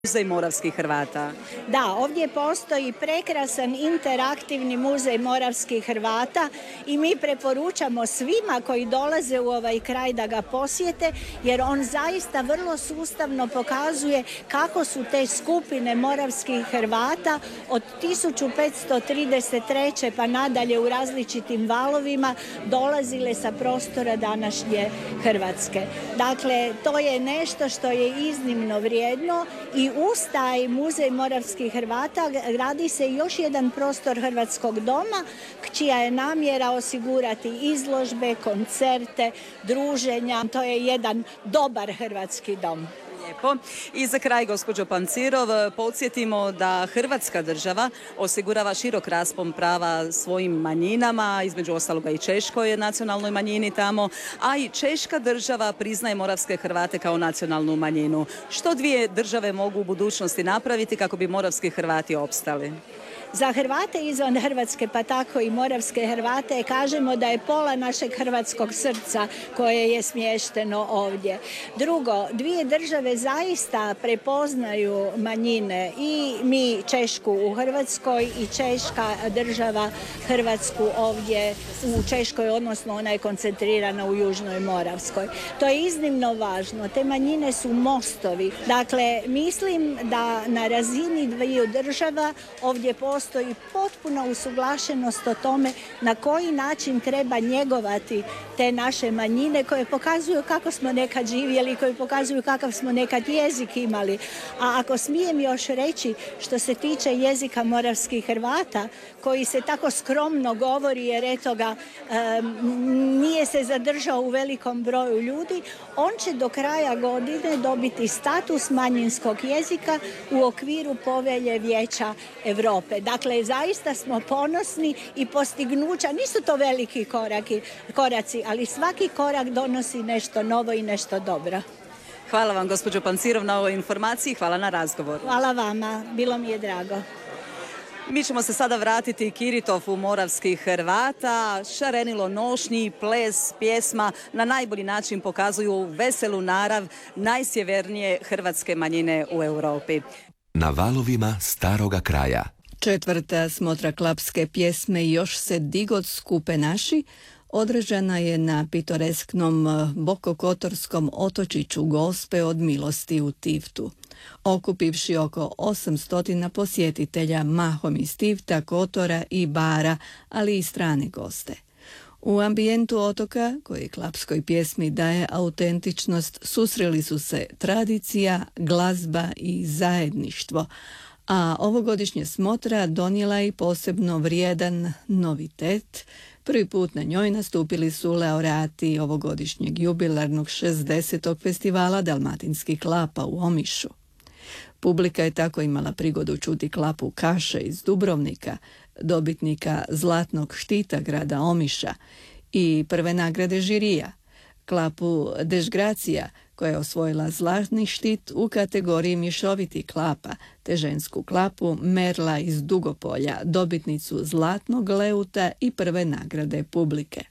Muzej moravskih Hrvata. Da, ovdje postoji prekrasan interaktivni muzej moravskih Hrvata i mi preporučamo svima koji dolaze u ovaj kraj da ga posjete, jer on zaista vrlo sustavno pokazuje kako su te skupine moravskih Hrvata od 1533. pa nadalje u različitim valovima dolazile sa prostora današnje Hrvatske. Dakle, to je nešto što je iznimno vrijedno i uz taj muzej moravskih Hrvata gradi se još jedan prostor Hrvatskog doma, čija je namjera osigurati izložbe, koncerte, druženja. To je jedan dobar hrvatski dom. Lijepo. I za kraj, gospođo Pancirov, podsjetimo da Hrvatska država osigurava širok raspon prava svojim manjinama, između ostaloga i češkoj nacionalnoj manjini tamo, a i češka država priznaje moravske Hrvate kao nacionalnu manjinu. Što dvije države mogu u budućnosti napraviti kako bi moravski Hrvati opstali? Za Hrvate izvan Hrvatske, pa tako i moravske Hrvate, kažemo da je pola našeg hrvatskog srca koje je smješteno ovdje. Drugo, dvije države zaista prepoznaju manjine, i mi Češku u Hrvatskoj i češka država Hrvatsku ovdje u Češkoj, odnosno ona je koncentrirana u Južnoj Moravskoj. To je iznimno važno. Te manjine su mostovi. Dakle, mislim da na razini dviju država ovdje postoji potpuna usuglašenost o tome na koji način treba njegovati te naše manjine koje pokazuju kako smo nekad živjeli, koje pokazuju kakav smo nekad jezik imali. A ako smijem još reći, što se tiče jezika moravskih Hrvata, koji se tako skromno govori jer eto ga nije se zadržao u velikom broju ljudi, on će do kraja godine dobiti status manjinskog jezika u okviru Povelje Vijeća Europe. Dakle, zaista smo ponosni i postignuća, nisu to veliki koraci, ali svaki korak donosi nešto novo i nešto dobro. Hvala vam, gospođo Pancirov, na ovoj informaciji. Hvala na razgovoru. Hvala vama, bilo mi je drago. Mi ćemo se sada vratiti Kiritofu moravskih Hrvata. Šarenilo nošnji, ples, pjesma na najbolji način pokazuju veselu narav najsjevernije hrvatske manjine u Europi. Na valovima staroga kraja. Četvrta smotra klapske pjesme Još se digod skupe naši održana je na pitoresknom bokokotorskom otočiću Gospe od Milosti u Tivtu, okupivši oko 800 posjetitelja mahom iz Tivta, Kotora i Bara, ali i strane goste. U ambijentu otoka, koji klapskoj pjesmi daje autentičnost, susreli su se tradicija, glazba i zajedništvo, a ovogodišnja smotra donijela i posebno vrijedan novitet. Prvi put na njoj nastupili su laureati ovogodišnjeg jubilarnog 60. festivala Dalmatinskih klapa u Omišu. Publika je tako imala prigodu čuti klapu Kaše iz Dubrovnika, dobitnika Zlatnog štita grada Omiša i prve nagrade žirija, klapu Dežgracija, koja je osvojila Zlatni štit u kategoriji mješoviti klapa, te žensku klapu Merla iz Dugopolja, dobitnicu Zlatnog leuta i prve nagrade publike.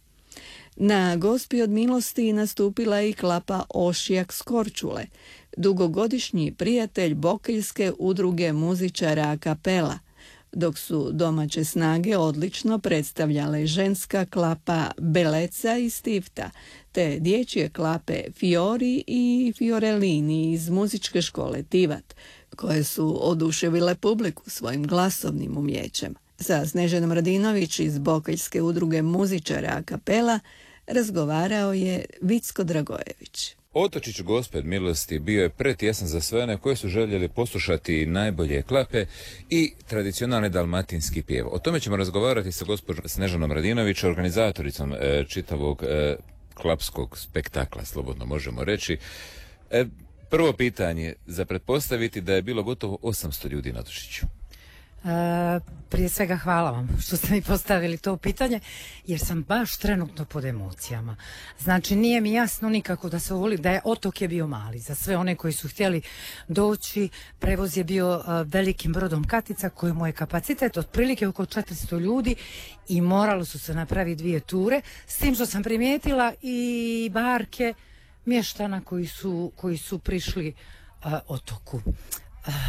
Na Gospi od Milosti nastupila i klapa Ošijak s Korčule, dugogodišnji prijatelj Bokeljske udruge muzičara a kapela, dok su domaće snage odlično predstavljale ženska klapa Beleca iz Tivta, te dječje klape Fiori i Fiorellini iz muzičke škole Tivat, koje su oduševile publiku svojim glasovnim umjećem. Sa Snežanom Radinović iz Bokeljske udruge muzičara a kapela razgovarao je Vicko Dragojević. Otočić Gospe od Milosti bio je pretjesan za sve one koji su željeli poslušati najbolje klape i tradicionalni dalmatinski pjev. O tome ćemo razgovarati sa gospođom Snežanom Radinović, organizatoricom čitavog klapskog spektakla, slobodno možemo reći. Prvo pitanje, za pretpostaviti da je bilo gotovo 800 ljudi na Otočiću. Prije svega hvala vam što ste mi postavili to pitanje, jer sam baš trenutno pod emocijama. Znači, nije mi jasno nikako da se voli, da je otok je bio mali. Za sve one koji su htjeli doći, prevoz je bio velikim brodom Katica, kojemu je kapacitet otprilike oko 400 ljudi i moralo su se napraviti 2 ture, s tim što sam primijetila i barke mještana koji su prišli otoku.